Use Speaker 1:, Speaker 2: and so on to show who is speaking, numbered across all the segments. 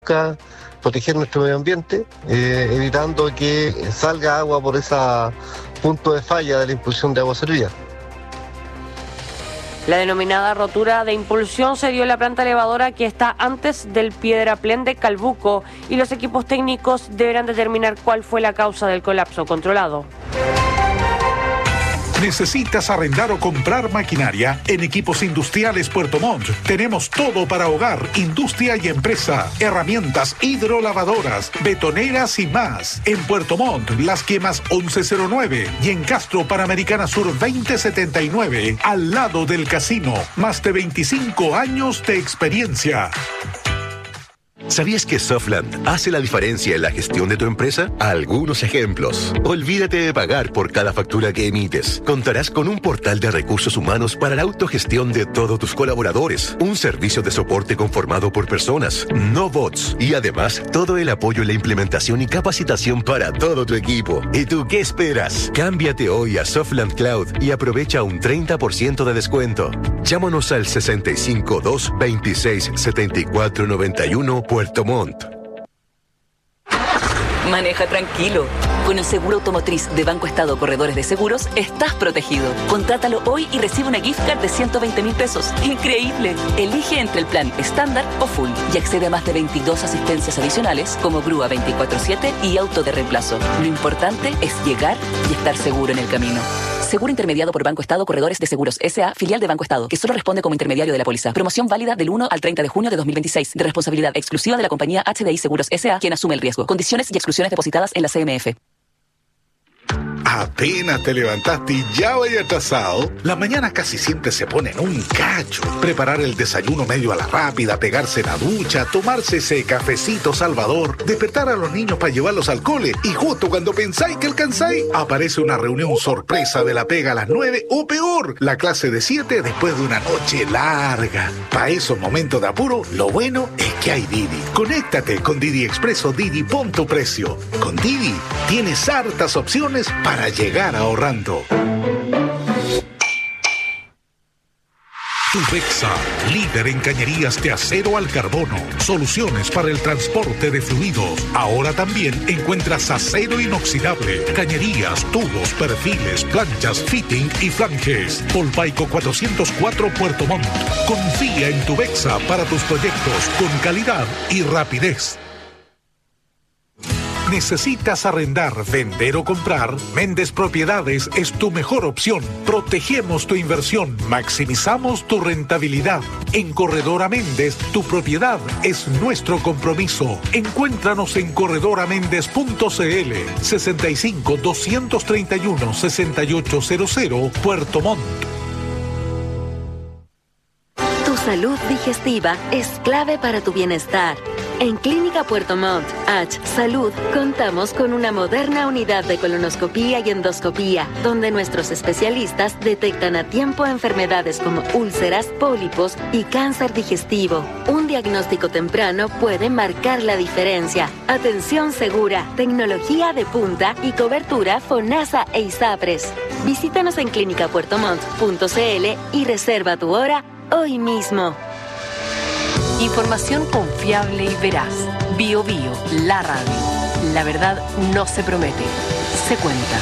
Speaker 1: proteger nuestro medio ambiente, evitando que salga agua por ese punto de falla de la impulsión de agua servida.
Speaker 2: La denominada rotura de impulsión se dio en la planta elevadora que está antes del Piedraplén de Calbuco y los equipos técnicos deberán determinar cuál fue la causa del colapso controlado.
Speaker 3: ¿Necesitas arrendar o comprar maquinaria? En Equipos Industriales Puerto Montt tenemos todo para hogar, industria y empresa. Herramientas hidrolavadoras, betoneras y más. En Puerto Montt, Las Quemas 1109 y en Castro Panamericana Sur 2079, al lado del casino. Más de 25 años de experiencia.
Speaker 4: ¿Sabías que Softland hace la diferencia en la gestión de tu empresa? Algunos ejemplos. Olvídate de pagar por cada factura que emites. Contarás con un portal de recursos humanos para la autogestión de todos tus colaboradores. Un servicio de soporte conformado por personas, no bots. Y además, todo el apoyo en la implementación y capacitación para todo tu equipo. ¿Y tú qué esperas? Cámbiate hoy a Softland Cloud y aprovecha un 30% de descuento. Llámanos al 652 26 74 91 Puerto Montt.
Speaker 5: Maneja tranquilo. Con el seguro automotriz de Banco Estado Corredores de Seguros, estás protegido. Contrátalo hoy y recibe una gift card de 120.000 pesos. ¡Increíble! Elige entre el plan estándar o full y accede a más de 22 asistencias adicionales como grúa 24/7 y auto de reemplazo. Lo importante es llegar y estar seguro en el camino. Seguro intermediado por Banco Estado Corredores de Seguros S.A., filial de Banco Estado, que solo responde como intermediario de la póliza. Promoción válida del 1 al 30 de junio de 2026, de responsabilidad exclusiva de la compañía HDI Seguros S.A., quien asume el riesgo. Condiciones y exclusiones depositadas en la CMF.
Speaker 3: Apenas te levantaste y ya vaya atrasado. La mañana casi siempre se pone en un cacho. Preparar el desayuno medio a la rápida, pegarse la ducha, tomarse ese cafecito salvador, despertar a los niños para llevarlos al cole y justo cuando pensáis que alcanzáis, aparece una reunión sorpresa de la pega a las 9 o peor, la clase de 7 después de una noche larga. Para esos momentos de apuro, lo bueno es que hay Didi. Conéctate con Didi Express o Didi Pon tu Precio. Con Didi tienes hartas opciones para llegar ahorrando. Tubexa, líder en cañerías de acero al carbono. Soluciones para el transporte de fluidos. Ahora también encuentras acero inoxidable, cañerías, tubos, perfiles, planchas, fitting y flanges. Polpaico 404 Puerto Montt. Confía en Tubexa para tus proyectos con calidad y rapidez. ¿Necesitas arrendar, vender o comprar? Méndez Propiedades es tu mejor opción. Protegemos tu inversión, maximizamos tu rentabilidad. En Corredora Méndez, tu propiedad es nuestro compromiso. Encuéntranos en corredoramendez.cl 65 231 6800 Puerto Montt.
Speaker 6: Tu salud digestiva es clave para tu bienestar. En Clínica Puerto Montt, H Salud, contamos con una moderna unidad de colonoscopía y endoscopía, donde nuestros especialistas detectan a tiempo enfermedades como úlceras, pólipos y cáncer digestivo. Un diagnóstico temprano puede marcar la diferencia. Atención segura, tecnología de punta y cobertura FONASA e ISAPRES. Visítanos en clinicapuertomont.cl y reserva tu hora hoy mismo.
Speaker 7: Información confiable y veraz. Bio Bio, la radio. La verdad no se promete, se cuenta.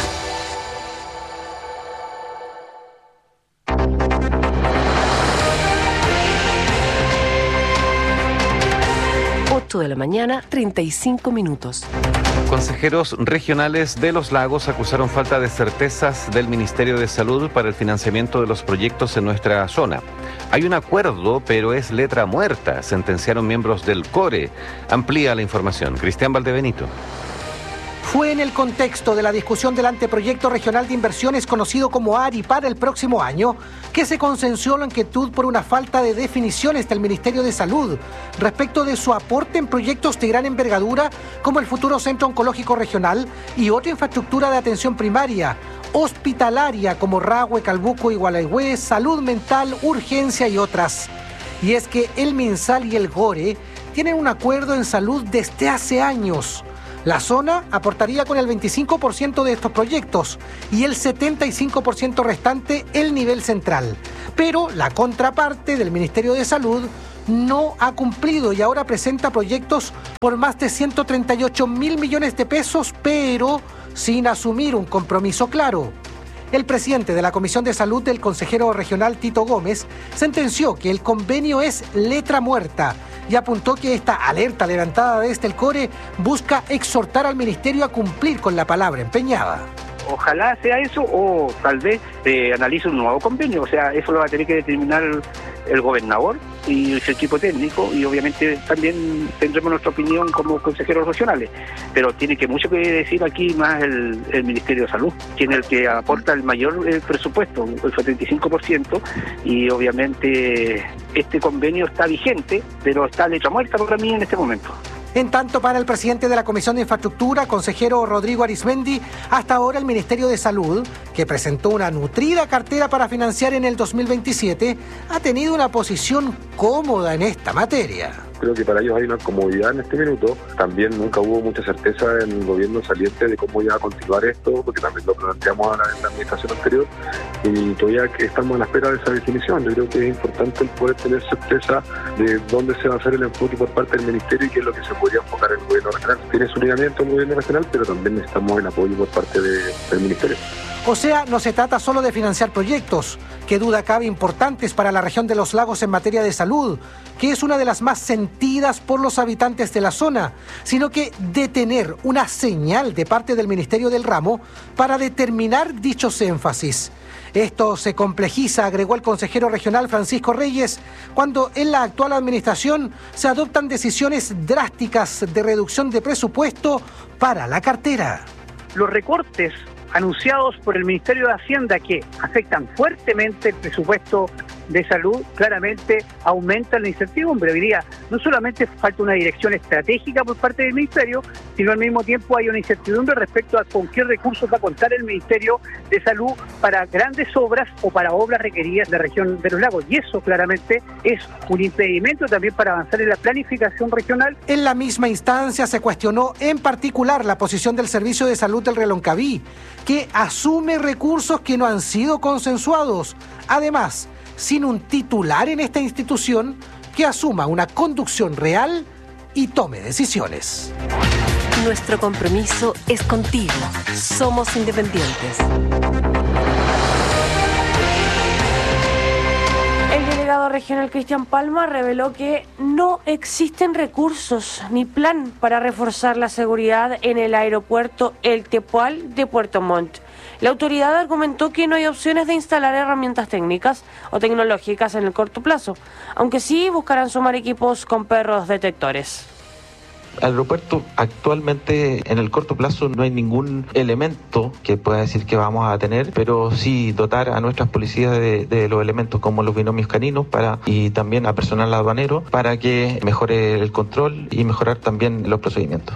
Speaker 7: De la mañana, 35 minutos.
Speaker 8: Consejeros regionales de Los Lagos acusaron falta de certezas del Ministerio de Salud para el financiamiento de los proyectos en nuestra zona. Hay un acuerdo, pero es letra muerta, sentenciaron miembros del CORE. Amplía la información. Cristian Valdebenito.
Speaker 9: Fue en el contexto de la discusión del anteproyecto regional de inversiones conocido como ARI para el próximo año que se consensuó la inquietud por una falta de definiciones del Ministerio de Salud respecto de su aporte en proyectos de gran envergadura como el futuro Centro Oncológico Regional y otra infraestructura de atención primaria, hospitalaria como Rahue, Calbuco, Igualaihue, salud mental, urgencia y otras. Y es que el MinSal y el GORE tienen un acuerdo en salud desde hace años. La zona aportaría con el 25% de estos proyectos y el 75% restante el nivel central. Pero la contraparte del Ministerio de Salud no ha cumplido y ahora presenta proyectos por más de 138.000 millones de pesos, pero sin asumir un compromiso claro. El presidente de la Comisión de Salud, el consejero regional Tito Gómez, sentenció que el convenio es letra muerta y apuntó que esta alerta levantada desde el CORE busca exhortar al ministerio a cumplir con la palabra empeñada.
Speaker 10: Ojalá sea eso o tal vez analice un nuevo convenio, o sea, eso lo va a tener que determinar el gobernador y su equipo técnico y obviamente también tendremos nuestra opinión como consejeros regionales, pero tiene que mucho que decir aquí más el Ministerio de Salud, quien es el que aporta el mayor presupuesto, el 75%, y obviamente este convenio está vigente, pero está letra muerta para mí en este momento.
Speaker 9: En tanto, para el presidente de la Comisión de Infraestructura, consejero Rodrigo Arizmendi, hasta ahora el Ministerio de Salud, que presentó una nutrida cartera para financiar en el 2027, ha tenido una posición cómoda en esta materia.
Speaker 11: Creo que para ellos hay una comodidad en este minuto. También nunca hubo mucha certeza en el gobierno saliente de cómo iba a continuar esto, porque también lo planteamos en la administración anterior y todavía estamos a la espera de esa definición. Yo creo que es importante el poder tener certeza de dónde se va a hacer el enfoque por parte del ministerio y qué es lo que se podría enfocar en el gobierno regional. Tiene su lineamiento el gobierno regional, pero también necesitamos el apoyo por parte del ministerio.
Speaker 9: O sea, no se trata solo de financiar proyectos, que duda cabe importantes para la región de los lagos en materia de salud, que es una de las más sentidas por los habitantes de la zona, sino que de tener una señal de parte del Ministerio del Ramo para determinar dichos énfasis. Esto se complejiza, agregó el consejero regional Francisco Reyes, cuando en la actual administración se adoptan decisiones drásticas de reducción de presupuesto para la cartera.
Speaker 10: Los recortes anunciados por el Ministerio de Hacienda que afectan fuertemente el presupuesto de salud, claramente aumentan la incertidumbre. Hoy día no solamente falta una dirección estratégica por parte del Ministerio, sino al mismo tiempo hay una incertidumbre respecto a con qué recursos va a contar el Ministerio de Salud para grandes obras o para obras requeridas de la región de los lagos. Y eso claramente es un impedimento también para avanzar en la planificación regional.
Speaker 9: En la misma instancia se cuestionó en particular la posición del Servicio de Salud del Reloncaví, que asume recursos que no han sido consensuados. Además, sin un titular en esta institución que asuma una conducción real y tome decisiones.
Speaker 7: Nuestro compromiso es contigo. Somos independientes.
Speaker 2: El delegado regional Cristian Palma reveló que no existen recursos ni plan para reforzar la seguridad en el aeropuerto El Tepual de Puerto Montt. La autoridad argumentó que no hay opciones de instalar herramientas técnicas o tecnológicas en el corto plazo, aunque sí buscarán sumar equipos con perros detectores.
Speaker 12: Al aeropuerto actualmente en el corto plazo no hay ningún elemento que pueda decir que vamos a tener, pero sí dotar a nuestras policías de los elementos como los binomios caninos y también a personal aduanero para que mejore el control y mejorar también los procedimientos.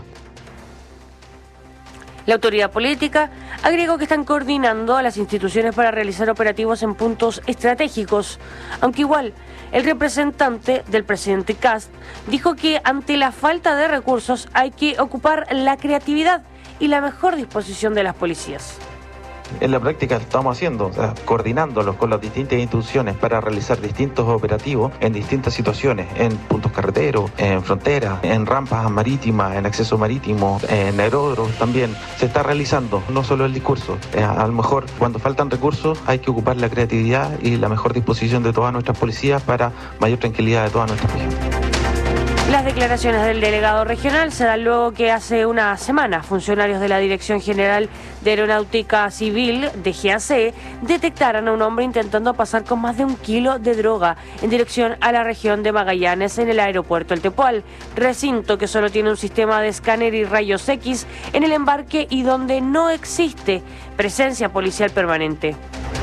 Speaker 2: La autoridad política agregó que están coordinando a las instituciones para realizar operativos en puntos estratégicos, aunque igual el representante del presidente Kast dijo que ante la falta de recursos hay que ocupar la creatividad y la mejor disposición de las policías.
Speaker 12: En la práctica estamos haciendo, coordinándolos con las distintas instituciones para realizar distintos operativos en distintas situaciones, en puntos carreteros, en fronteras, en rampas marítimas, en acceso marítimo, en aeródromos también. Se está realizando no solo el discurso, a lo mejor cuando faltan recursos hay que ocupar la creatividad y la mejor disposición de todas nuestras policías para mayor tranquilidad de toda nuestra región.
Speaker 2: Las declaraciones del delegado regional se dan luego que hace una semana funcionarios de la Dirección General de Aeronáutica Civil, DGAC, detectaran a un hombre intentando pasar con más de 1 kilo de droga en dirección a la región de Magallanes en el aeropuerto El Tepual, recinto que solo tiene un sistema de escáner y rayos X en el embarque y donde no existe presencia policial permanente.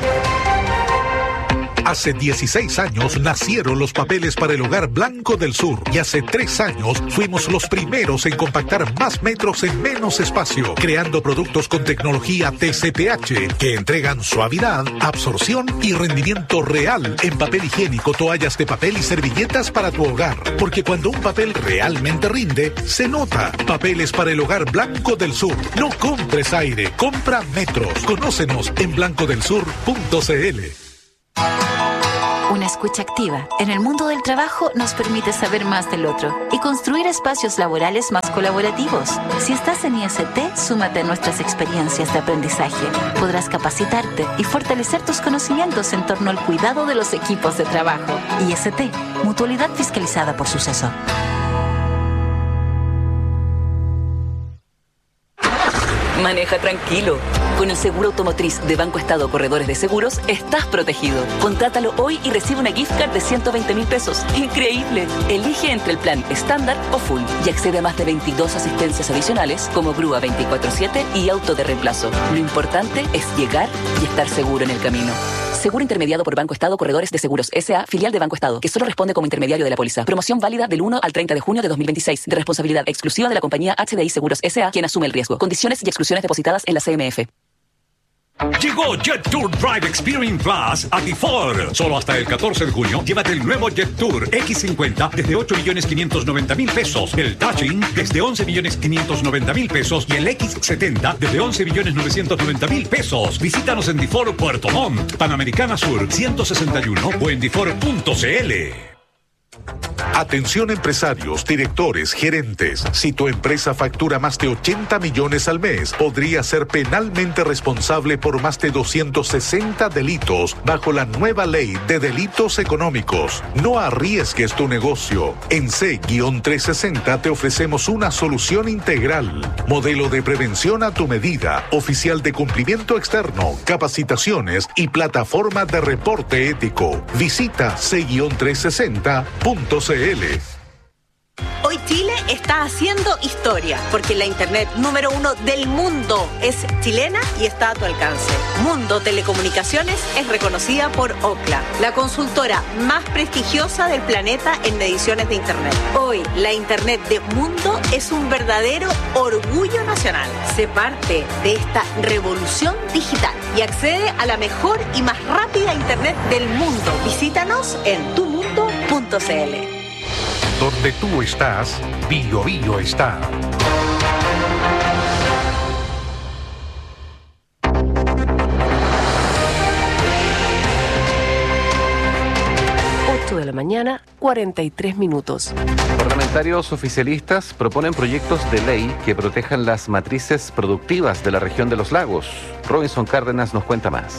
Speaker 3: Hace 16 años nacieron los papeles para el Hogar Blanco del Sur y hace 3 años fuimos los primeros en compactar más metros en menos espacio, creando productos con tecnología TCPH que entregan suavidad, absorción y rendimiento real en papel higiénico, toallas de papel y servilletas para tu hogar. Porque cuando un papel realmente rinde, se nota. Papeles para el Hogar Blanco del Sur. No compres aire, compra metros. Conócenos en blancodelsur.cl.
Speaker 13: Una escucha activa en el mundo del trabajo nos permite saber más del otro y construir espacios laborales más colaborativos. Si estás en IST, súmate a nuestras experiencias de aprendizaje. Podrás capacitarte y fortalecer tus conocimientos en torno al cuidado de los equipos de trabajo. IST, Mutualidad fiscalizada por Suceso.
Speaker 5: Maneja tranquilo. Con el seguro automotriz de Banco Estado Corredores de Seguros, estás protegido. Contrátalo hoy y recibe una gift card de 120.000 pesos. ¡Increíble! Elige entre el plan estándar o full y accede a más de 22 asistencias adicionales como grúa 24/7 y auto de reemplazo. Lo importante es llegar y estar seguro en el camino. Seguro intermediado por Banco Estado Corredores de Seguros S.A., filial de Banco Estado, que solo responde como intermediario de la póliza. Promoción válida del 1 al 30 de junio de 2026, de responsabilidad exclusiva de la compañía HDI Seguros S.A., quien asume el riesgo. Condiciones y exclusiones depositadas en la CMF.
Speaker 14: Llegó Jet Tour Drive Experience Plus a Tifor. Solo hasta el 14 de junio, llévate el nuevo Jet Tour X50 desde 8.590.000 pesos, el Touching desde 11.590.000 pesos y el X70 desde 11.990.000 pesos. Visítanos en Tifor Puerto Montt, Panamericana Sur 161 o en tifor.cl.
Speaker 3: Atención empresarios, directores, gerentes. Si tu empresa factura más de 80 millones al mes, podría ser penalmente responsable por más de 260 delitos bajo la nueva ley de delitos económicos. No arriesgues tu negocio. En C-360 te ofrecemos una solución integral. Modelo de prevención a tu medida, oficial de cumplimiento externo, capacitaciones y plataforma de reporte ético. Visita C-360.cl.
Speaker 15: Hoy Chile está haciendo historia, porque la internet número 1 del mundo es chilena y está a tu alcance. Mundo Telecomunicaciones es reconocida por Ookla, la consultora más prestigiosa del planeta en mediciones de internet. Hoy, la internet de Mundo es un verdadero orgullo nacional. Sé parte de esta revolución digital y accede a la mejor y más rápida internet del mundo. Visítanos en tumundo.cl.
Speaker 3: Donde tú estás, Bio Bio está.
Speaker 7: De la mañana, 43 minutos.
Speaker 8: Parlamentarios oficialistas proponen proyectos de ley que protejan las matrices productivas de la región de los lagos. Robinson Cárdenas nos cuenta más.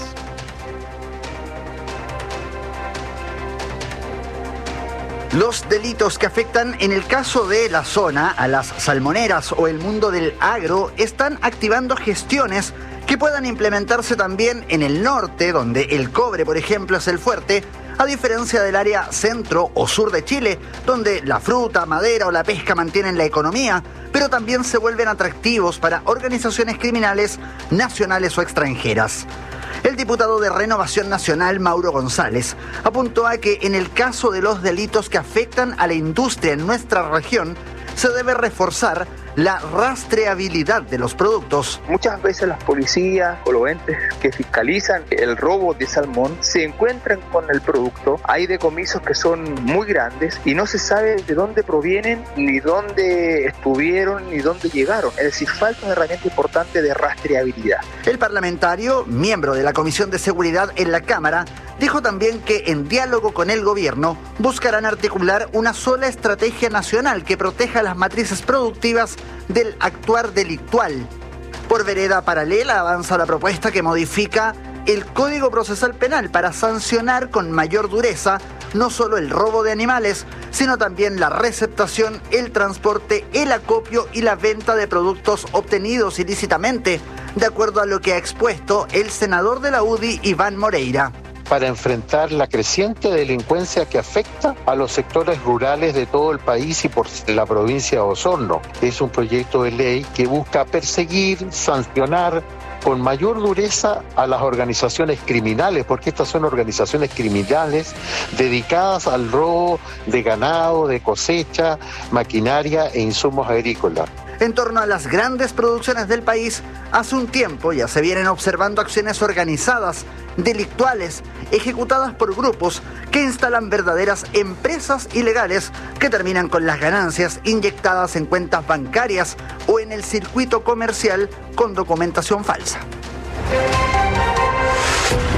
Speaker 16: Los delitos que afectan, en el caso de la zona, a las salmoneras o el mundo del agro, están activando gestiones que puedan implementarse también en el norte, donde el cobre, por ejemplo, es el fuerte, a diferencia del área centro o sur de Chile, donde la fruta, madera o la pesca mantienen la economía, pero también se vuelven atractivos para organizaciones criminales nacionales o extranjeras. El diputado de Renovación Nacional, Mauro González, apuntó a que en el caso de los delitos que afectan a la industria en nuestra región, se debe reforzar la rastreabilidad de los productos.
Speaker 17: Muchas veces las policías o los entes que fiscalizan el robo de salmón se encuentran con el producto. Hay decomisos que son muy grandes y no se sabe de dónde provienen, ni dónde estuvieron, ni dónde llegaron. Es decir, falta una herramienta importante de rastreabilidad.
Speaker 16: El parlamentario, miembro de la Comisión de Seguridad en la Cámara, dijo también que en diálogo con el gobierno buscarán articular una sola estrategia nacional que proteja las matrices productivas del actuar delictual. Por vereda paralela avanza la propuesta que modifica el Código Procesal Penal para sancionar con mayor dureza no solo el robo de animales, sino también la receptación, el transporte, el acopio y la venta de productos obtenidos ilícitamente, de acuerdo a lo que ha expuesto el senador de la UDI, Iván Moreira.
Speaker 18: Para enfrentar la creciente delincuencia que afecta a los sectores rurales de todo el país y por la provincia de Osorno. Es un proyecto de ley que busca perseguir, sancionar con mayor dureza a las organizaciones criminales, porque estas son organizaciones criminales dedicadas al robo de ganado, de cosecha, maquinaria e insumos agrícolas.
Speaker 16: En torno a las grandes producciones del país, hace un tiempo ya se vienen observando acciones organizadas, delictuales, ejecutadas por grupos que instalan verdaderas empresas ilegales que terminan con las ganancias inyectadas en cuentas bancarias o en el circuito comercial con documentación falsa.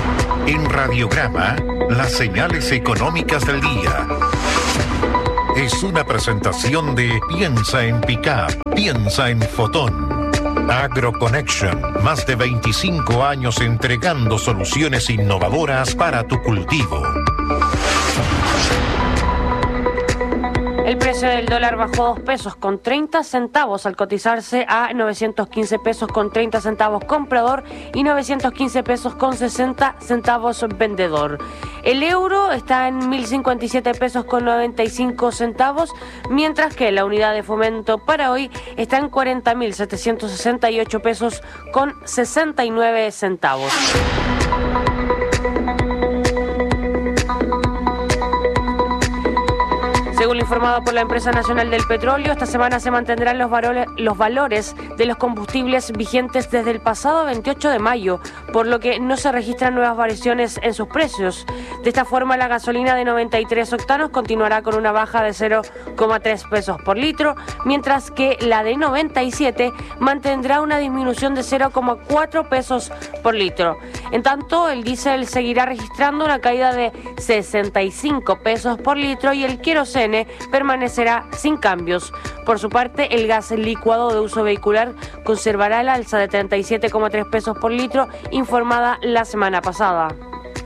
Speaker 3: En Radiograma, las señales económicas del día. Es una presentación de Piensa en Pickup, piensa en Fotón. AgroConnection, más de 25 años entregando soluciones innovadoras para tu cultivo.
Speaker 2: El precio del dólar bajó 2 pesos con 30 centavos al cotizarse a 915 pesos con 30 centavos comprador y 915 pesos con 60 centavos vendedor. El euro está en 1.057 pesos con 95 centavos, mientras que la unidad de fomento para hoy está en 40.768 pesos con 69 centavos. Según lo informado por la Empresa Nacional del Petróleo, esta semana se mantendrán los valores de los combustibles vigentes desde el pasado 28 de mayo, por lo que no se registran nuevas variaciones en sus precios. De esta forma, la gasolina de 93 octanos continuará con una baja de 0,3 pesos por litro, mientras que la de 97 mantendrá una disminución de 0,4 pesos por litro. En tanto, el diésel seguirá registrando una caída de 65 pesos por litro y el queroseno permanecerá sin cambios. Por su parte, el gas licuado de uso vehicular conservará el alza de 37,3 pesos por litro informada la semana pasada.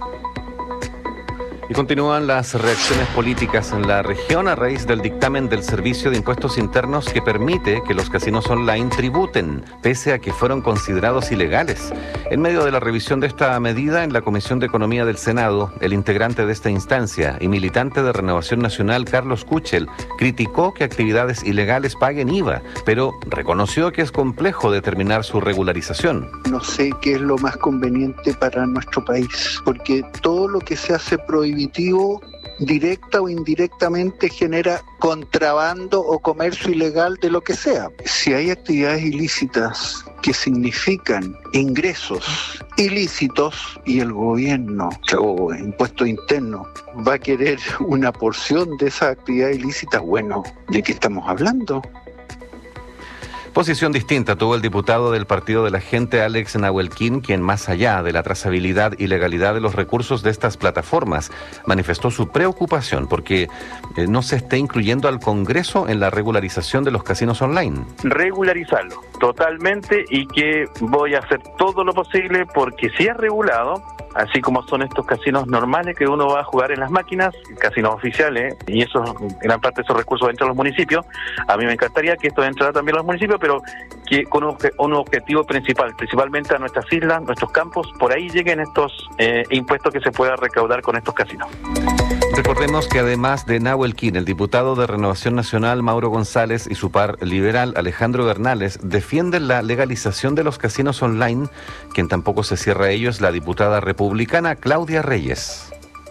Speaker 8: Y continúan las reacciones políticas en la región a raíz del dictamen del Servicio de Impuestos Internos que permite que los casinos online tributen, pese a que fueron considerados ilegales. En medio de la revisión de esta medida en la Comisión de Economía del Senado, el integrante de esta instancia y militante de Renovación Nacional, Carlos Kuchel, criticó que actividades ilegales paguen IVA, pero reconoció que es complejo determinar su regularización.
Speaker 19: No sé qué es lo más conveniente para nuestro país, porque todo lo que se hace prohibitivo, directa o indirectamente, genera contrabando o comercio ilegal de lo que sea. Si hay actividades ilícitas que significan ingresos ilícitos y el gobierno o impuesto interno va a querer una porción de esa actividad ilícita, bueno, ¿de qué estamos hablando?
Speaker 8: Posición distinta tuvo el diputado del Partido de la Gente, Alex Nahuelquín, quien más allá de la trazabilidad y legalidad de los recursos de estas plataformas, manifestó su preocupación porque no se esté incluyendo al Congreso en la regularización de los casinos online.
Speaker 20: Regularizarlo totalmente y que voy a hacer todo lo posible porque si es regulado, así como son estos casinos normales que uno va a jugar en las máquinas, casinos oficiales, y eso, gran parte de esos recursos entran a los municipios. A mí me encantaría que esto entrara también a los municipios, pero que con un objetivo principal, principalmente a nuestras islas, nuestros campos, por ahí lleguen estos impuestos que se pueda recaudar con estos casinos.
Speaker 8: Recordemos que además de Nahuelquín, el diputado de Renovación Nacional, Mauro González, y su par liberal, Alejandro Bernales, defienden la legalización de los casinos online. Quien tampoco se cierra a ello es la diputada republicana Claudia Reyes.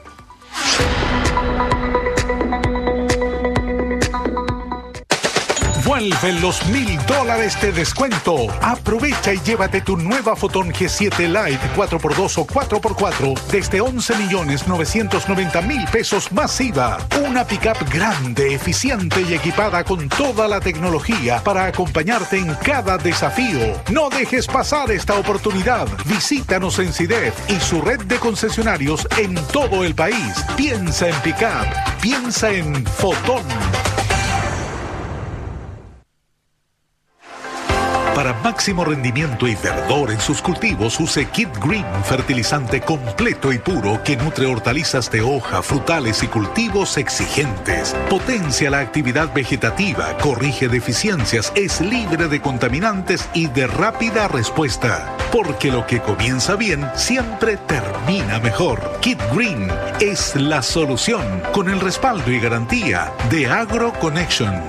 Speaker 3: Vuelven los $1,000 de descuento. Aprovecha y llévate tu nueva Fotón G7 Lite 4x2 o 4x4 desde 11.990.000 pesos más IVA. Una pickup grande, eficiente y equipada con toda la tecnología para acompañarte en cada desafío. No dejes pasar esta oportunidad. Visítanos en CIDEF y su red de concesionarios en todo el país. Piensa en pickup. Piensa en Fotón. Para máximo rendimiento y verdor en sus cultivos, use Kid Green, fertilizante completo y puro que nutre hortalizas de hoja, frutales y cultivos exigentes. Potencia la actividad vegetativa, corrige deficiencias, es libre de contaminantes y de rápida respuesta. Porque lo que comienza bien siempre termina mejor. Kid Green es la solución, con el respaldo y garantía de AgroConnection.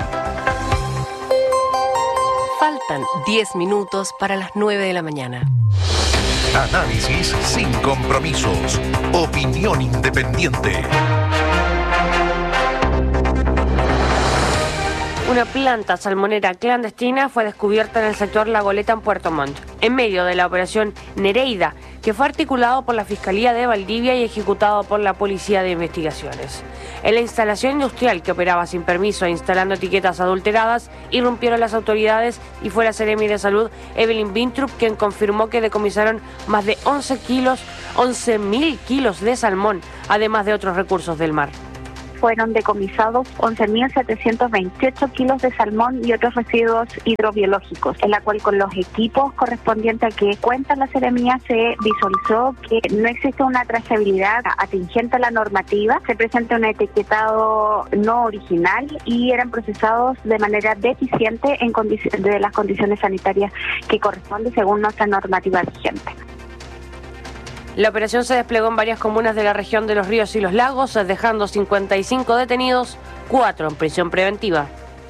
Speaker 7: Faltan 10 minutos para las 9 de la mañana.
Speaker 3: Análisis sin compromisos. Opinión independiente.
Speaker 2: Una planta salmonera clandestina fue descubierta en el sector La Goleta en Puerto Montt, en medio de la operación Nereida, que fue articulado por la Fiscalía de Valdivia y ejecutado por la Policía de Investigaciones. En la instalación industrial que operaba sin permiso e instalando etiquetas adulteradas, irrumpieron las autoridades y fue la Seremi de Salud, Evelyn Bintrup, quien confirmó que decomisaron más de 11.000 kilos de salmón, además de otros recursos del mar.
Speaker 21: Fueron decomisados 11.728 kilos de salmón y otros residuos hidrobiológicos, en la cual con los equipos correspondientes a que cuenta la Seremía se visualizó que no existe una trazabilidad atingente a la normativa, se presenta un etiquetado no original y eran procesados de manera deficiente de las condiciones sanitarias que corresponden según nuestra normativa vigente.
Speaker 2: La operación se desplegó en varias comunas de la región de Los Ríos y Los Lagos, dejando 55 detenidos, 4 en prisión preventiva.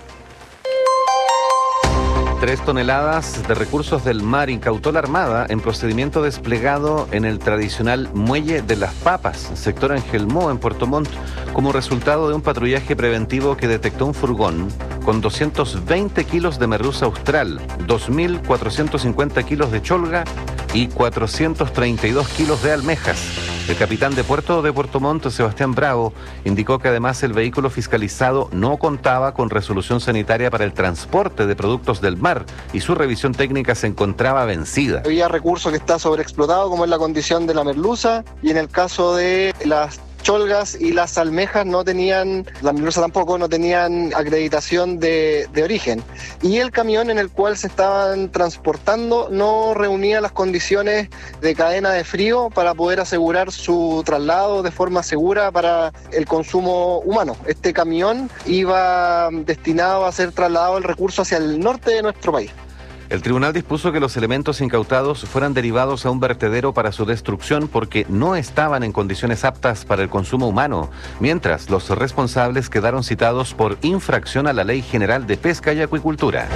Speaker 8: 3 toneladas de recursos del mar incautó la Armada en procedimiento desplegado en el tradicional Muelle de las Papas, sector Angelmó, en Puerto Montt, como resultado de un patrullaje preventivo que detectó un furgón con 220 kilos de merluza austral, 2.450 kilos de cholga y 432 kilos de almejas. El capitán de puerto de Puerto Montt, Sebastián Bravo, indicó que además el vehículo fiscalizado no contaba con resolución sanitaria para el transporte de productos del mar y su revisión técnica se encontraba vencida.
Speaker 1: Había recurso que está sobreexplotado, como es la condición de la merluza, y en el caso de las cholgas y las almejas la merluza tampoco, no tenían acreditación de origen. Y el camión en el cual se estaban transportando no reunía las condiciones de cadena de frío para poder asegurar su traslado de forma segura para el consumo humano. Este camión iba destinado a ser trasladado el recurso hacia el norte de nuestro país.
Speaker 8: El tribunal dispuso que los elementos incautados fueran derivados a un vertedero para su destrucción porque no estaban en condiciones aptas para el consumo humano, mientras los responsables quedaron citados por infracción a la Ley General de Pesca y Acuicultura.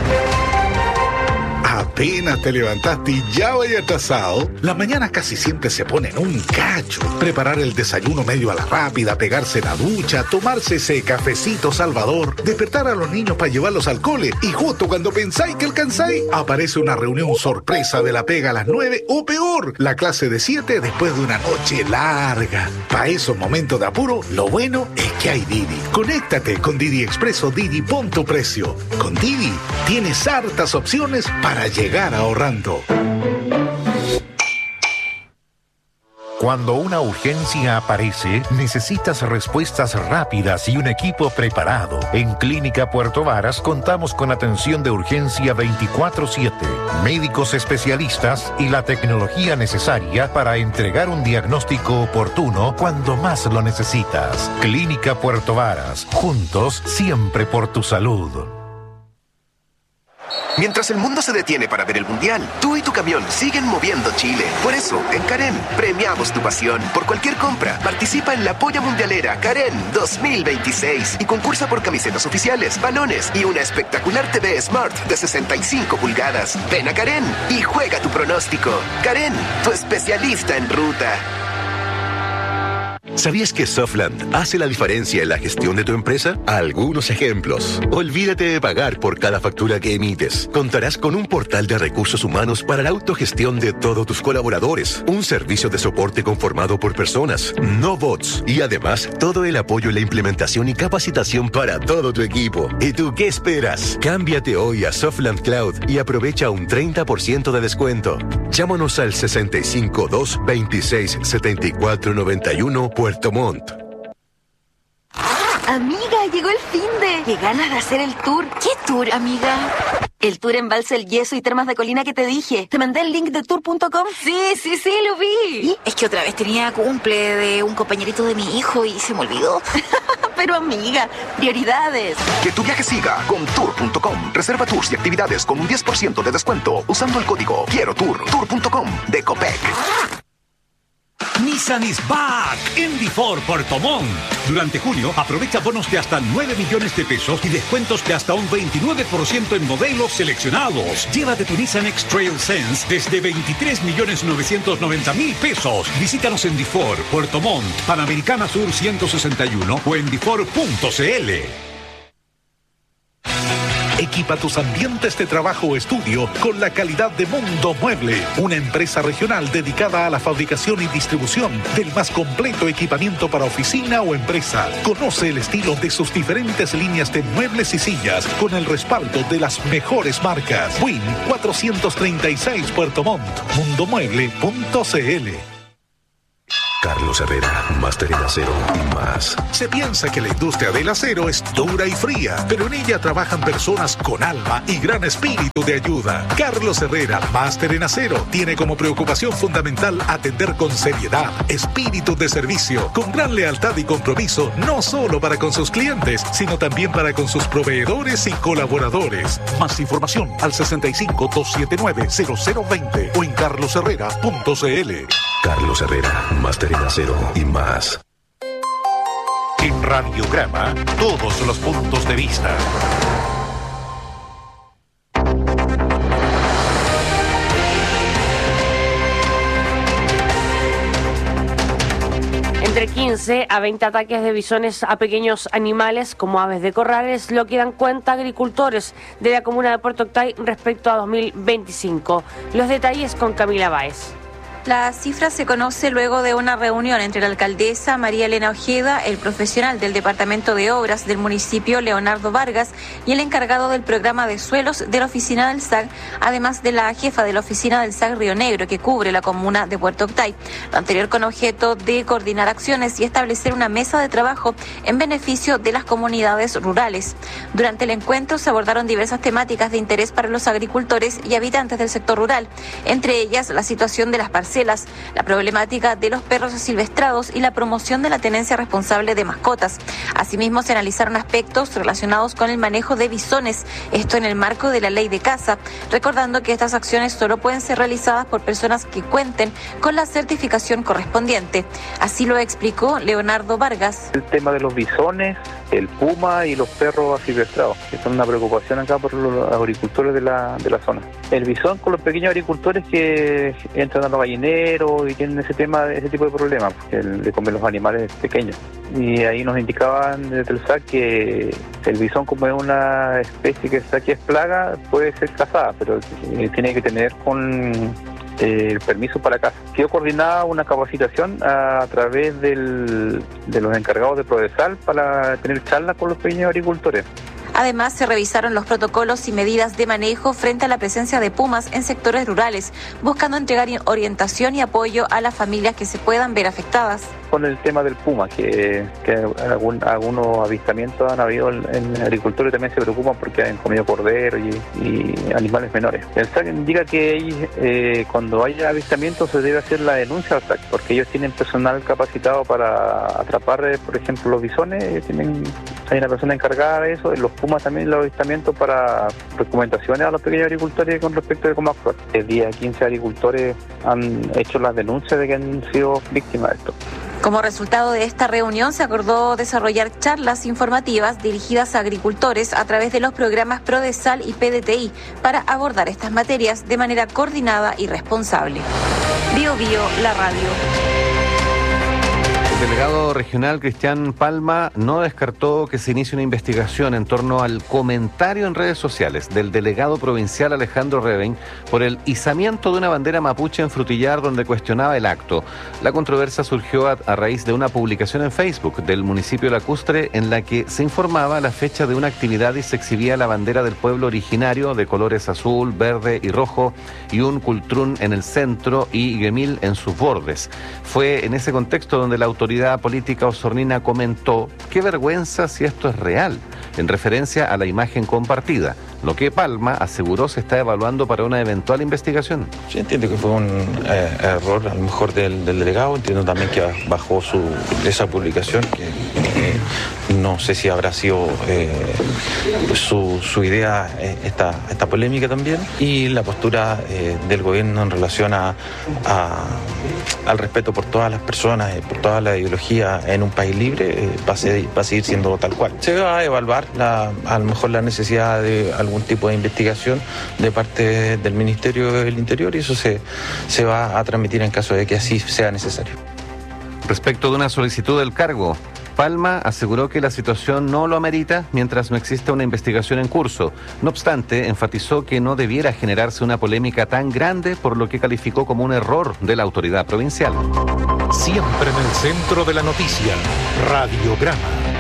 Speaker 3: Apenas te levantaste y ya vaya atrasado. La mañana casi siempre se pone en un cacho. Preparar el desayuno medio a la rápida, pegarse la ducha, tomarse ese cafecito salvador, despertar a los niños para llevarlos al cole y justo cuando pensáis que alcanzáis, aparece una reunión sorpresa de la pega a las 9 o peor, la clase de 7 después de una noche larga. Para esos momentos de apuro, lo bueno es que hay Didi. Conéctate con Didi Expreso Didi, pon tu precio. Con Didi tienes hartas opciones para llegar ahorrando.
Speaker 22: Cuando una urgencia aparece, necesitas respuestas rápidas y un equipo preparado. En Clínica Puerto Varas contamos con atención de urgencia 24/7, médicos especialistas y la tecnología necesaria para entregar un diagnóstico oportuno cuando más lo necesitas. Clínica Puerto Varas, juntos siempre por tu salud.
Speaker 23: Mientras el mundo se detiene para ver el Mundial, tú y tu camión siguen moviendo Chile. Por eso, en Carén, premiamos tu pasión. Por cualquier compra, participa en la Polla Mundialera Carén 2026 y concursa por camisetas oficiales, balones y una espectacular TV Smart de 65 pulgadas. Ven a Carén y juega tu pronóstico. Carén, tu especialista en ruta.
Speaker 4: ¿Sabías que Softland hace la diferencia en la gestión de tu empresa? Algunos ejemplos. Olvídate de pagar por cada factura que emites. Contarás con un portal de recursos humanos para la autogestión de todos tus colaboradores. Un servicio de soporte conformado por personas, no bots. Y además, todo el apoyo en la implementación y capacitación para todo tu equipo. ¿Y tú qué esperas? Cámbiate hoy a Softland Cloud y aprovecha un 30% de descuento. Llámanos al 65 226 7491 Puerto Montt.
Speaker 6: Amiga, llegó el finde. Qué ganas de hacer el tour. ¿Qué tour, amiga? El tour Embalse El Yeso y Termas de Colina que te dije. ¿Te mandé el link de tour.com? Sí, lo vi.
Speaker 24: ¿Y? Es que otra vez tenía cumple de un compañerito de mi hijo y se me olvidó.
Speaker 6: Pero amiga, prioridades.
Speaker 23: Que tu viaje siga con tour.com. Reserva tours y actividades con un 10% de descuento usando el código Quiero Tour. Tour.com de Copec.
Speaker 14: Nissan is back en Before Puerto Montt. Durante junio, aprovecha bonos de hasta 9 millones de pesos y descuentos de hasta un 29% en modelos seleccionados. Llévate tu Nissan X-Trail Sense desde 23.990.000 pesos. Visítanos en Before Puerto Montt, Panamericana Sur 161 o en before.cl.
Speaker 3: Equipa tus ambientes de trabajo o estudio con la calidad de Mundo Mueble, una empresa regional dedicada a la fabricación y distribución del más completo equipamiento para oficina o empresa. Conoce el estilo de sus diferentes líneas de muebles y sillas con el respaldo de las mejores marcas. Win 436 Puerto Montt, mundomueble.cl.
Speaker 4: Carlos Herrera, máster en acero y más.
Speaker 3: Se piensa que la industria del acero es dura y fría, pero en ella trabajan personas con alma y gran espíritu de ayuda. Carlos Herrera, máster en acero, tiene como preocupación fundamental atender con seriedad, espíritu de servicio, con gran lealtad y compromiso, no solo para con sus clientes, sino también para con sus proveedores y colaboradores. Más información al 65-279-0020 o en carlosherrera.cl.
Speaker 4: Carlos Herrera, máster en acero y más.
Speaker 22: En Radiograma, todos los puntos de vista.
Speaker 2: Entre 15 a 20 ataques de bisones a pequeños animales como aves de corral es lo que dan cuenta agricultores de la comuna de Puerto Octay respecto a 2025. Los detalles con Camila Báez.
Speaker 9: La cifra se conoce luego de una reunión entre la alcaldesa María Elena Ojeda, el profesional del Departamento de Obras del municipio Leonardo Vargas y el encargado del programa de suelos de la oficina del SAG, además de la jefa de la oficina del SAG Río Negro, que cubre la comuna de Puerto Octay. Lo anterior con objeto de coordinar acciones y establecer una mesa de trabajo en beneficio de las comunidades rurales. Durante el encuentro se abordaron diversas temáticas de interés para los agricultores y habitantes del sector rural, entre ellas la situación de las parcelas, la problemática de los perros asilvestrados y la promoción de la tenencia responsable de mascotas. Asimismo, se analizaron aspectos relacionados con el manejo de bisones, esto en el marco de la ley de caza, recordando que estas acciones solo pueden ser realizadas por personas que cuenten con la certificación correspondiente. Así lo explicó Leonardo Vargas.
Speaker 17: El tema de los bisones, el puma y los perros asilvestrados, que son una preocupación acá por los agricultores de la zona. El bisón con los pequeños agricultores que entran a los gallineros y tienen ese tipo de problemas, el de comer los animales pequeños. Y ahí nos indicaban desde el SAC que el bisón, como es una especie que es plaga, puede ser cazada, pero tiene que tener con el permiso para caza. Quedó coordinada una capacitación a través de los encargados de Prodesal para tener charlas con los pequeños agricultores.
Speaker 9: Además, se revisaron los protocolos y medidas de manejo frente a la presencia de pumas en sectores rurales, buscando entregar orientación y apoyo a las familias que se puedan ver afectadas.
Speaker 17: Con el tema del puma, que algunos avistamientos han habido en agricultores, también se preocupan porque han comido cordero y animales menores. El SAC indica que cuando haya avistamientos se debe hacer la denuncia al SAC, porque ellos tienen personal capacitado para atrapar, por ejemplo, los bisones, hay una persona encargada de eso, los pumas también, los avistamientos, para recomendaciones a los pequeños agricultores con respecto de cómo actuar. El día 15 agricultores han hecho las denuncias de que han sido víctimas de esto.
Speaker 9: Como resultado de esta reunión, se acordó desarrollar charlas informativas dirigidas a agricultores a través de los programas Prodesal y PDTI para abordar estas materias de manera coordinada y responsable. Bio Bio, la radio.
Speaker 8: El delegado regional Cristian Palma no descartó que se inicie una investigación en torno al comentario en redes sociales del delegado provincial Alejandro Reven por el izamiento de una bandera mapuche en Frutillar, donde cuestionaba el acto. La controversia surgió a raíz de una publicación en Facebook del municipio lacustre en la que se informaba la fecha de una actividad y se exhibía la bandera del pueblo originario de colores azul, verde y rojo y un cultrún en el centro y guemil en sus bordes. Fue en ese contexto donde la autoridad política osornina comentó: qué vergüenza si esto es real, en referencia a la imagen compartida, lo que Palma aseguró se está evaluando para una eventual investigación.
Speaker 10: Yo entiendo que fue un error a lo mejor del delegado, entiendo también que bajó esa publicación, que no sé si habrá sido su idea esta polémica también, y la postura del gobierno en relación al respeto por todas las personas, por toda la ideología en un país libre, va a seguir siendo tal cual. Se va a evaluar a lo mejor la necesidad de algún tipo de investigación de parte del Ministerio del Interior, y eso se va a transmitir en caso de que así sea necesario.
Speaker 8: Respecto de una solicitud del cargo Palma aseguró que la situación no lo amerita mientras no exista una investigación en curso. No obstante, enfatizó que no debiera generarse una polémica tan grande, por lo que calificó como un error de la autoridad provincial.
Speaker 22: Siempre en el centro de la noticia, Radiograma.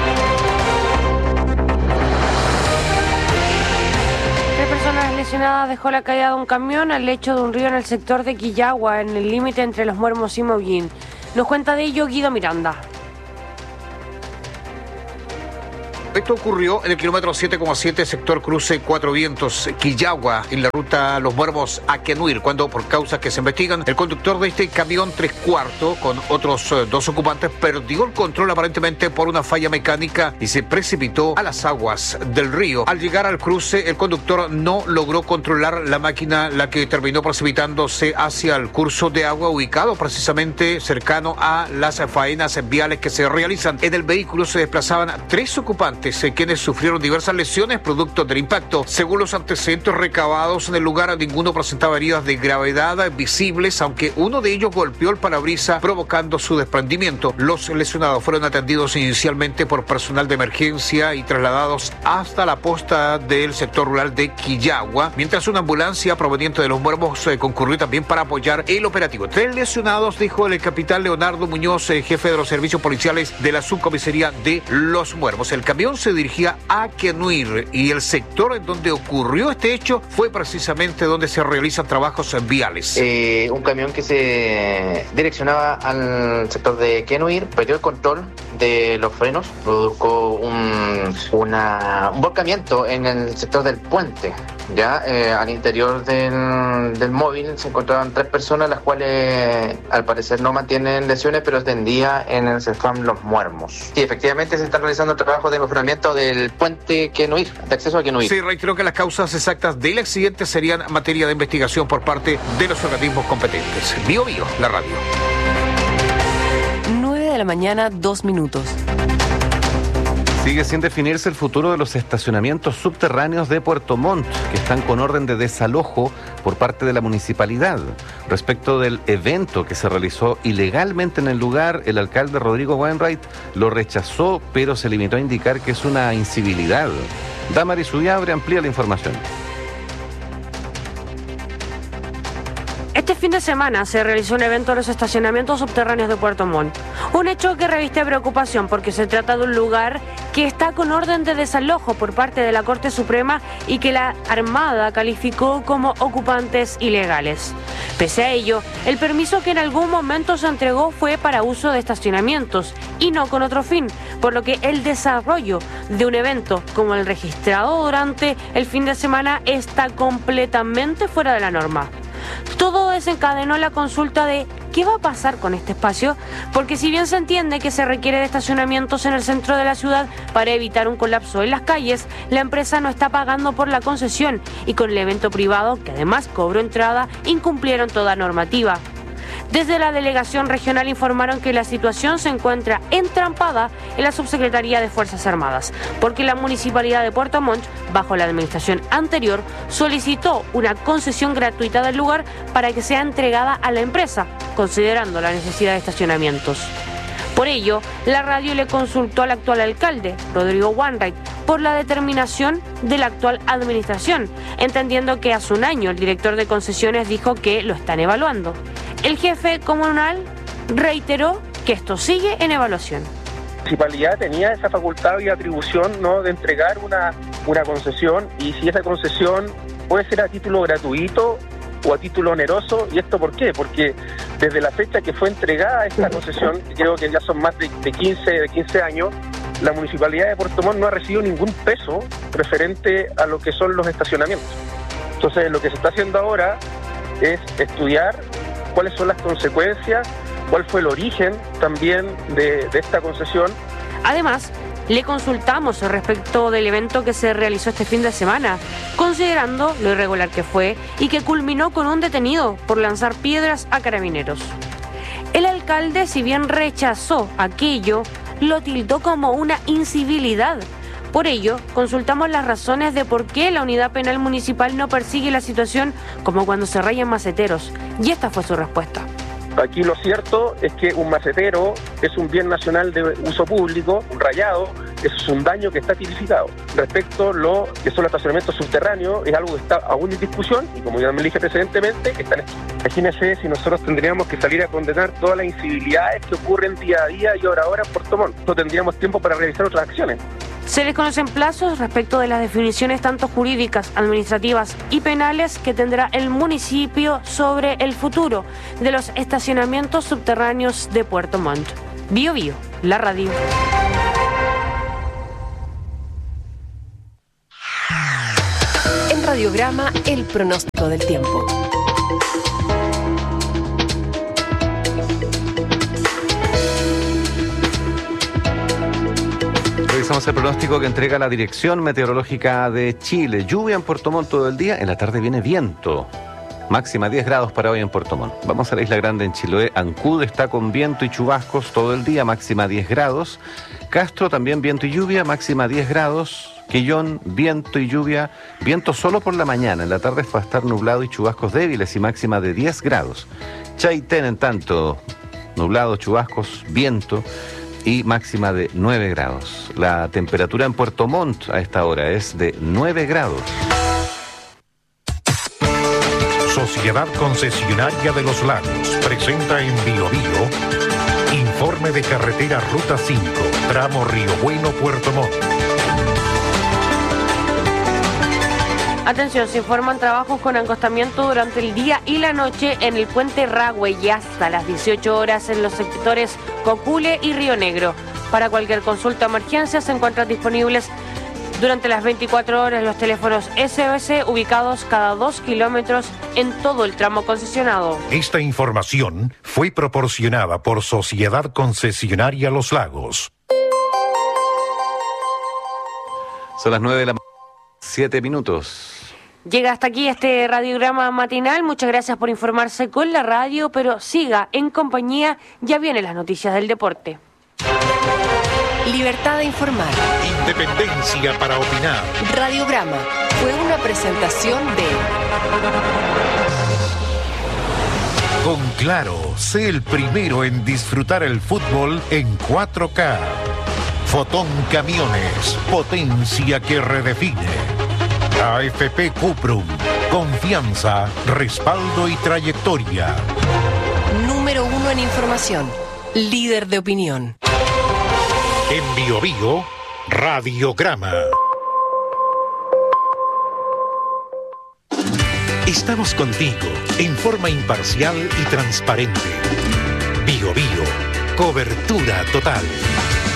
Speaker 2: 3 personas lesionadas dejó la caída de un camión al lecho de un río en el sector de Quillagua, en el límite entre Los Muermos y Maullín. Nos cuenta de ello Guido Miranda.
Speaker 5: Esto ocurrió en el kilómetro 7,7, sector cruce Cuatro Vientos, Quillagua, en la ruta Los Muermos a Quenuir, cuando por causas que se investigan, el conductor de este camión 3/4 con otros 2 ocupantes perdió el control aparentemente por una falla mecánica y se precipitó a las aguas del río. Al llegar al cruce, el conductor no logró controlar la máquina, la que terminó precipitándose hacia el curso de agua ubicado precisamente cercano a las faenas viales que se realizan. En el vehículo se desplazaban 3 ocupantes, quienes sufrieron diversas lesiones producto del impacto. Según los antecedentes recabados en el lugar, ninguno presentaba heridas de gravedad visibles, aunque uno de ellos golpeó el parabrisas provocando su desprendimiento. Los lesionados fueron atendidos inicialmente por personal de emergencia y trasladados hasta la posta del sector rural de Quillagua, mientras una ambulancia proveniente de Los Muermos concurrió también para apoyar el operativo. 3 lesionados, dijo el capitán Leonardo Muñoz, jefe de los servicios policiales de la subcomisaría de Los Muermos. El camión se dirigía a Quenuir y el sector en donde ocurrió este hecho fue precisamente donde se realizan trabajos viales.
Speaker 11: Un camión que se direccionaba al sector de Quenuir perdió el control de los frenos, produjo un volcamiento en el sector del puente. Ya al interior del móvil se encontraban 3 personas, las cuales al parecer no mantienen lesiones, pero atendía en el CEFAM Los Muermos. Sí, efectivamente se está realizando el trabajo de mejoramiento del puente Quenuir, de acceso a Quenuir.
Speaker 5: Sí, reitero que las causas exactas del accidente serían materia de investigación por parte de los organismos competentes. Bio, la radio.
Speaker 7: 9 de la mañana, 2 minutos.
Speaker 8: Sigue sin definirse el futuro de los estacionamientos subterráneos de Puerto Montt, que están con orden de desalojo por parte de la municipalidad. Respecto del evento que se realizó ilegalmente en el lugar, el alcalde Rodrigo Wainwright lo rechazó, pero se limitó a indicar que es una incivilidad. Damaris Ullabre amplía la información.
Speaker 2: Este fin de semana se realizó un evento en los estacionamientos subterráneos de Puerto Montt. Un hecho que reviste preocupación porque se trata de un lugar que está con orden de desalojo por parte de la Corte Suprema y que la Armada calificó como ocupantes ilegales. Pese a ello, el permiso que en algún momento se entregó fue para uso de estacionamientos y no con otro fin, por lo que el desarrollo de un evento como el registrado durante el fin de semana está completamente fuera de la norma. Todo desencadenó la consulta de ¿qué va a pasar con este espacio? Porque si bien se entiende que se requiere de estacionamientos en el centro de la ciudad para evitar un colapso en las calles, la empresa no está pagando por la concesión y con el evento privado, que además cobró entrada, incumplieron toda normativa. Desde la delegación regional informaron que la situación se encuentra entrampada en la Subsecretaría de Fuerzas Armadas, porque la Municipalidad de Puerto Montt, bajo la administración anterior, solicitó una concesión gratuita del lugar para que sea entregada a la empresa, considerando la necesidad de estacionamientos. Por ello, la radio le consultó al actual alcalde, Rodrigo Wainwright, por la determinación de la actual administración, entendiendo que hace un año el director de concesiones dijo que lo están evaluando. El jefe comunal reiteró que esto sigue en evaluación.
Speaker 12: La municipalidad tenía esa facultad y atribución, ¿no?, de entregar una concesión, y si esa concesión puede ser a título gratuito o a título oneroso. ¿Y esto por qué? Porque desde la fecha que fue entregada esta concesión, que creo que ya son más de 15 años, la Municipalidad de Puerto Montt no ha recibido ningún peso referente a lo que son los estacionamientos. Entonces, lo que se está haciendo ahora es estudiar cuáles son las consecuencias, cuál fue el origen también de esta concesión.
Speaker 2: Además, le consultamos respecto del evento que se realizó este fin de semana, considerando lo irregular que fue y que culminó con un detenido por lanzar piedras a carabineros. El alcalde, si bien rechazó aquello, lo tildó como una incivilidad. Por ello, consultamos las razones de por qué la unidad penal municipal no persigue la situación como cuando se rayan maceteros, y esta fue su respuesta.
Speaker 12: Aquí lo cierto es que un macetero es un bien nacional de uso público, un rayado es un daño que está tipificado. Respecto a lo que son los estacionamientos subterráneos, es algo que está aún en discusión y como ya me dije precedentemente, están aquí. Imagínense si nosotros tendríamos que salir a condenar todas las incivilidades que ocurren día a día y hora a hora en Puerto Montt. No tendríamos tiempo para realizar otras acciones.
Speaker 2: Se desconocen plazos respecto de las definiciones tanto jurídicas, administrativas y penales que tendrá el municipio sobre el futuro de los estacionamientos subterráneos de Puerto Montt. Bio Bio, la radio.
Speaker 7: En Radiograma, el pronóstico del tiempo.
Speaker 8: Revisamos el pronóstico que entrega la Dirección Meteorológica de Chile. Lluvia en Puerto Montt todo el día, en la tarde viene viento. Máxima 10 grados para hoy en Puerto Montt. Vamos a la Isla Grande en Chiloé. Ancud está con viento y chubascos todo el día, máxima 10 grados. Castro también viento y lluvia, máxima 10 grados. Quillón, viento y lluvia, viento solo por la mañana. En la tarde va a estar nublado y chubascos débiles y máxima de 10 grados. Chaitén, en tanto, nublado, chubascos, viento y máxima de 9 grados. La temperatura en Puerto Montt a esta hora es de 9 grados.
Speaker 22: Sociedad Concesionaria de los Lagos presenta en Bio Bio informe de carretera Ruta 5, tramo Río Bueno, Puerto Montt.
Speaker 2: Atención, se informan trabajos con acostamiento durante el día y la noche en el puente Ragüe y hasta las 18 horas en los sectores Cocule y Río Negro. Para cualquier consulta o emergencia se encuentran disponibles durante las 24 horas los teléfonos SOS ubicados cada 2 kilómetros en todo el tramo concesionado.
Speaker 22: Esta información fue proporcionada por Sociedad Concesionaria Los Lagos.
Speaker 8: Son las 9 de la mañana, 7 minutos.
Speaker 2: Llega hasta aquí este radiograma matinal. Muchas gracias por informarse con la radio, pero siga en compañía. Ya vienen las noticias del deporte.
Speaker 7: Libertad de informar.
Speaker 22: Independencia para opinar.
Speaker 7: Radiograma fue una presentación de...
Speaker 22: Con Claro, sé el primero en disfrutar el fútbol en 4K. Fotón Camiones, potencia que redefine. AFP Cuprum, confianza, respaldo y trayectoria.
Speaker 7: Número 1 en información, líder de opinión.
Speaker 22: En Bio Bio, Radiograma. Estamos contigo en forma imparcial y transparente. Bio Bio, cobertura total.